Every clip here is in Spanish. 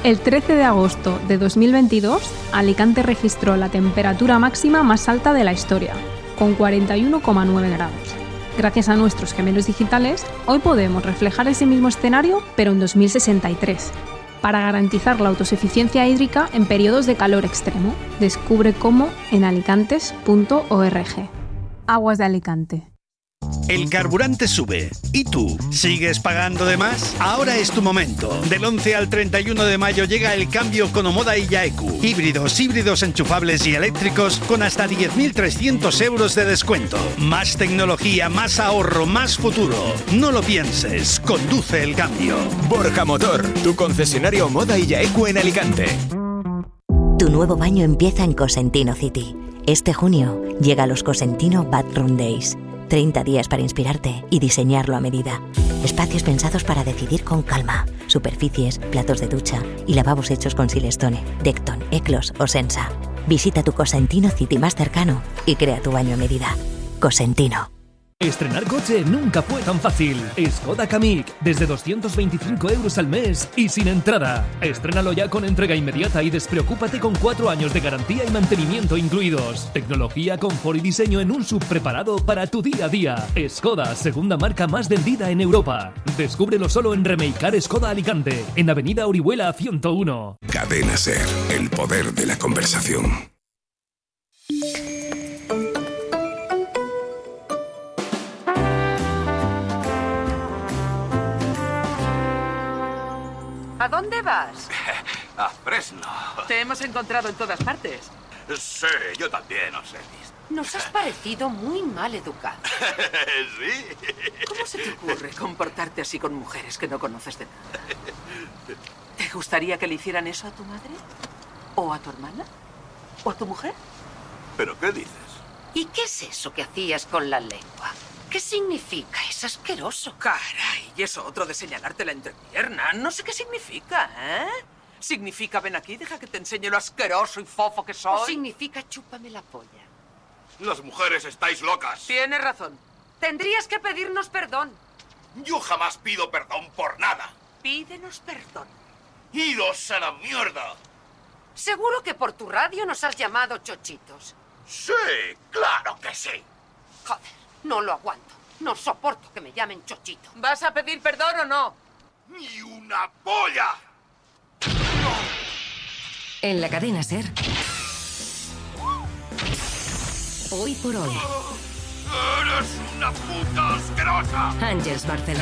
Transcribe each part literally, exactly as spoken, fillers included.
El trece de agosto de dos mil veintidós, Alicante registró la temperatura máxima más alta de la historia, con cuarenta y uno coma nueve grados. Gracias a nuestros gemelos digitales, hoy podemos reflejar ese mismo escenario, pero en dos mil sesenta y tres, para garantizar la autosuficiencia hídrica en periodos de calor extremo. Descubre cómo en alicantes punto org. Aguas de Alicante. El carburante sube. ¿Y tú? ¿Sigues pagando de más? Ahora es tu momento. Del once al treinta y uno de mayo llega el cambio con Omoda y Yaeku. Híbridos, híbridos enchufables y eléctricos con hasta diez mil trescientos euros de descuento. Más tecnología, más ahorro, más futuro. No lo pienses. Conduce el cambio. Borja Motor, tu concesionario Omoda y Yaeku en Alicante. Tu nuevo baño empieza en Cosentino City. Este junio llega a los Cosentino Bathroom Days. treinta días para inspirarte y diseñarlo a medida. Espacios pensados para decidir con calma. Superficies, platos de ducha y lavabos hechos con Silestone, Decton, Eclos o Sensa. Visita tu Cosentino City más cercano y crea tu baño a medida. Cosentino. Estrenar coche nunca fue tan fácil. Skoda Kamiq, desde doscientos veinticinco euros al mes y sin entrada. Estrénalo ya con entrega inmediata y despreocúpate con cuatro años de garantía y mantenimiento incluidos. Tecnología, confort y diseño en un sub preparado para tu día a día. Skoda, segunda marca más vendida en Europa. Descúbrelo solo en Remeicar Skoda Alicante, en Avenida Orihuela ciento uno. Cadena SER, el poder de la conversación. ¿A dónde vas? A Fresno. Te hemos encontrado en todas partes. Sí, yo también os he visto. Nos has parecido muy mal educado. ¿Sí? ¿Cómo se te ocurre comportarte así con mujeres que no conoces de nada? ¿Te gustaría que le hicieran eso a tu madre? ¿O a tu hermana? ¿O a tu mujer? ¿Pero qué dices? ¿Y qué es eso que hacías con la lengua? ¿Qué significa? Es asqueroso. Caray, y eso otro de señalarte la entrepierna. No sé qué significa, ¿eh? ¿Significa ven aquí, deja que te enseñe lo asqueroso y fofo que soy? ¿O significa chúpame la polla? Las mujeres estáis locas. Tienes razón. Tendrías que pedirnos perdón. Yo jamás pido perdón por nada. Pídenos perdón. ¡Iros a la mierda! Seguro que por tu radio nos has llamado chochitos. Sí, claro que sí. Joder. No lo aguanto. No soporto que me llamen chochito. ¿Vas a pedir perdón o no? ¡Ni una polla! ¡No! En la cadena SER. Hoy por hoy. ¡Eres una puta asquerosa! Ángeles Barceló.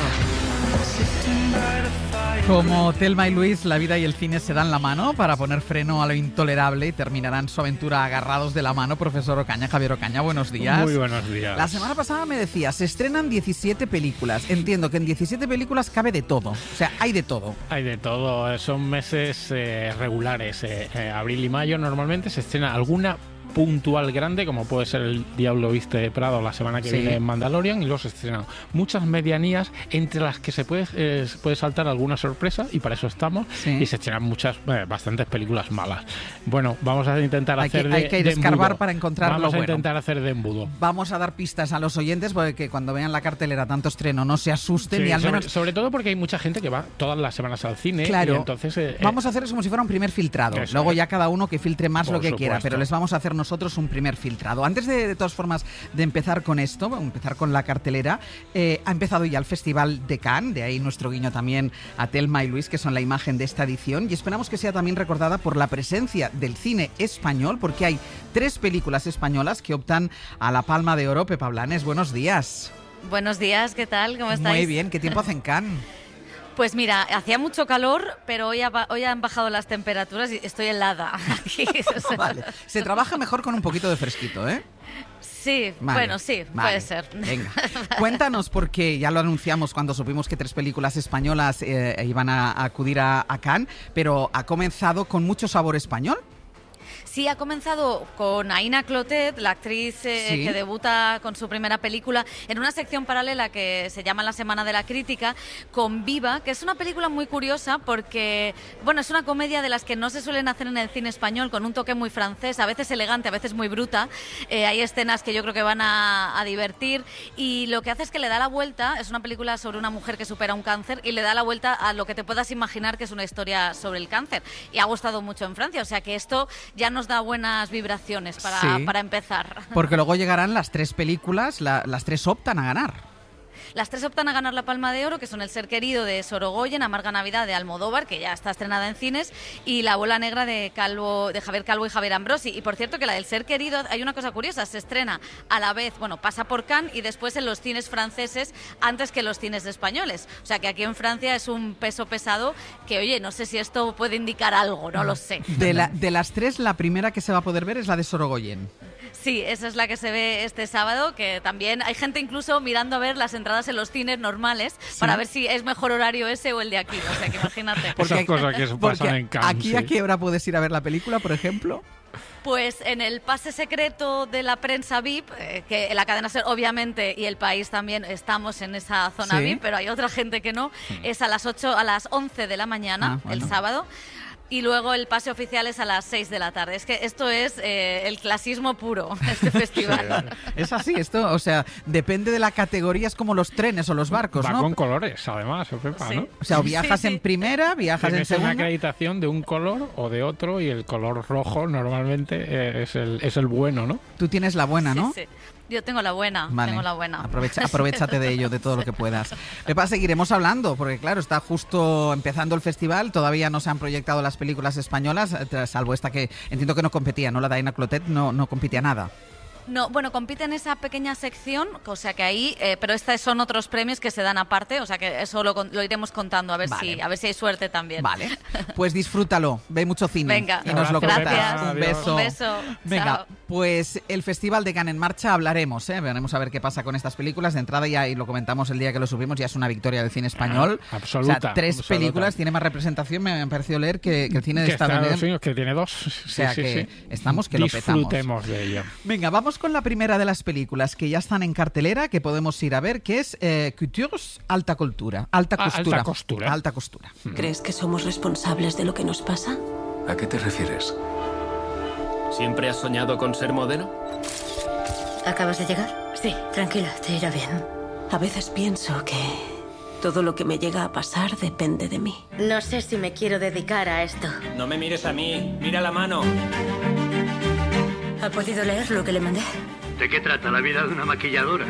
Como Thelma y Luis, la vida y el cine se dan la mano para poner freno a lo intolerable y terminarán su aventura agarrados de la mano. Profesor Ocaña, Javier Ocaña, buenos días. Muy buenos días. La semana pasada me decía, se estrenan diecisiete películas. Entiendo que en diecisiete películas cabe de todo. O sea, hay de todo. Hay de todo. Son meses eh, regulares. Eh, eh, abril y mayo normalmente se estrena alguna puntual grande, como puede ser El Diablo Viste de Prado la semana que sí. viene en Mandalorian, y luego se estrenan muchas medianías entre las que se puede, eh, puede saltar alguna sorpresa, y para eso estamos, sí. y se estrenan muchas, eh, bastantes películas malas. Bueno, vamos a intentar hay hacer que, de Hay que ir escarbar para encontrar vamos lo bueno. Vamos a intentar hacer de embudo. Vamos a dar pistas a los oyentes porque que cuando vean la cartelera tanto estreno no se asusten, sí, y al sobre, menos... sobre todo porque hay mucha gente que va todas las semanas al cine, claro. y entonces... Eh, vamos a hacer como si fuera un primer filtrado. Eso luego es. ya cada uno que filtre más Por lo que supuesto. quiera, pero les vamos a hacer nosotros un primer filtrado. Antes de, de todas formas, de empezar con esto, empezar con la cartelera, eh, ha empezado ya el Festival de Cannes, de ahí nuestro guiño también a Thelma y Luis, que son la imagen de esta edición, y esperamos que sea también recordada por la presencia del cine español, porque hay tres películas españolas que optan a la Palma de Oro. Pepa Blanes, buenos días. Buenos días, ¿qué tal? ¿Cómo estáis? Muy bien, ¿qué tiempo hace en Cannes? Pues mira, hacía mucho calor, pero hoy, ha, hoy han bajado las temperaturas y estoy helada aquí. O sea. Vale. Se trabaja mejor con un poquito de fresquito, ¿eh? Sí, vale, bueno, sí, vale. puede ser. Venga, cuéntanos, porque ya lo anunciamos cuando supimos que tres películas españolas eh, iban a, a acudir a, a Cannes, pero ha comenzado con mucho sabor español. Sí, Sí, ha comenzado con Aina Clotet, la actriz eh, Sí. que debuta con su primera película, en una sección paralela que se llama La Semana de la Crítica, con Viva, que es una película muy curiosa porque, bueno, es una comedia de las que no se suelen hacer en el cine español, con un toque muy francés, a veces elegante, a veces muy bruta. Eh, hay escenas que yo creo que van a, a divertir, y lo que hace es que le da la vuelta, es una película sobre una mujer que supera un cáncer y le da la vuelta a lo que te puedas imaginar que es una historia sobre el cáncer. Y ha gustado mucho en Francia, o sea que esto ya nos da buenas vibraciones para, Sí. para empezar. Porque luego llegarán las tres películas, la- las tres optan a ganar. Las tres optan a ganar la Palma de Oro, que son El ser querido de Sorogoyen, Amarga Navidad de Almodóvar, que ya está estrenada en cines, y La bola negra de Calvo, de Javier Calvo y Javier Ambrosi. Y por cierto que la del ser querido, hay una cosa curiosa, se estrena a la vez, bueno, pasa por Cannes y después en los cines franceses antes que los cines españoles. O sea que aquí en Francia es un peso pesado que, oye, no sé si esto puede indicar algo, no lo sé. De, la- de las tres, la primera que se va a poder ver es la de Sorogoyen. Sí, esa es la que se ve este sábado, que también hay gente incluso mirando a ver las entradas en los cines normales para ver si es mejor horario ese o el de aquí. O sea, que imagínate. Esas cosas que se Porque pasan en Cannes. aquí sí. a qué hora puedes ir a ver la película, por ejemplo. Pues en el pase secreto de la prensa V I P, eh, que en la cadena SER obviamente y El País también estamos en esa zona Sí. V I P, pero hay otra gente que no, es a las ocho, a las once de la mañana, Ah, bueno. el sábado. Y luego el pase oficial es a las seis de la tarde. Es que esto es eh, el clasismo puro, este festival. Es así, esto, o sea, depende de la categoría, es como los trenes o los barcos, Va ¿no? con colores, además, Pepa, Sí. ¿no? O sea, o viajas Sí, sí. en primera, viajas en Tienes una segunda. acreditación de un color o de otro, y el color rojo normalmente eh, es el, es el bueno, ¿no? Tú tienes la buena, ¿no? Sí, sí. Yo tengo la buena, Vale. tengo la buena. Aprovecha, aprovechate de ello, de todo lo que puedas. Pepa, seguiremos hablando, porque claro, está justo empezando el festival, todavía no se han proyectado las películas españolas, eh, salvo esta que entiendo que no competía, ¿no? La de Aina Clotet no, no compite a nada. No, bueno, compite en esa pequeña sección, o sea que ahí, eh, pero estos son otros premios que se dan aparte, o sea que eso lo, con- lo iremos contando, a ver Vale. si a ver si hay suerte también. Vale, pues disfrútalo, ve mucho cine Venga, y nos lo Abrazo, cuentas. gracias. Un Adiós. beso. Un beso. Venga, Chao. pues el Festival de Cannes en marcha, hablaremos, ¿eh? Veremos a ver qué pasa con estas películas. De entrada ya, y lo comentamos el día que lo subimos, ya es una victoria del cine español. Ah, absoluta, O sea, tres absoluta. películas, tiene más representación, me ha parecido leer, que, que el cine de Que está en Estados los Unidos. Unidos, que tiene dos. Sí, O sea sí, que sí. estamos que lo petamos. Disfrutemos de ello. Venga, vamos con la primera de las películas que ya están en cartelera, que podemos ir a ver, que es eh, Coutures, Alta Cultura. Alta Ah, Costura. alta costura. Alta Costura. ¿Crees que somos responsables de lo que nos pasa? ¿A qué te refieres? ¿Siempre has soñado con ser modelo? ¿Acabas de llegar? Sí, tranquila, te irá bien. A veces pienso que todo lo que me llega a pasar depende de mí. No sé si me quiero dedicar a esto. No me mires a mí, mira la mano. ¿Ha podido leer lo que le mandé? ¿De qué trata la vida de una maquilladora?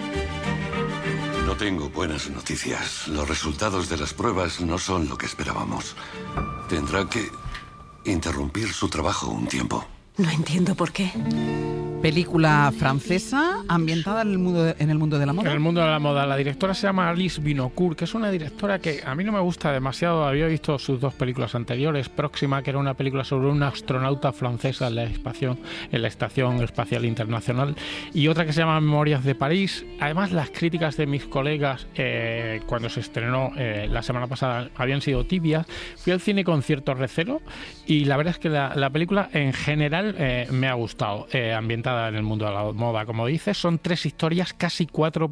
No tengo buenas noticias. Los resultados de las pruebas no son lo que esperábamos. Tendrá que interrumpir su trabajo un tiempo. No entiendo por qué. Película francesa ambientada en el mundo de, en el mundo de la moda. En el mundo de la moda. La directora se llama Alice Binocourt, que es una directora que a mí no me gusta demasiado. Había visto sus dos películas anteriores. Próxima, que era una película sobre una astronauta francesa en la, espación, en la Estación Espacial Internacional. Y otra que se llama Memorias de París. Además, las críticas de mis colegas eh, cuando se estrenó eh, la semana pasada habían sido tibias. Fui al cine con cierto recelo y la verdad es que la, la película en general eh, me ha gustado. Eh, ambientada en el mundo de la moda, como dices, son tres historias, casi cuatro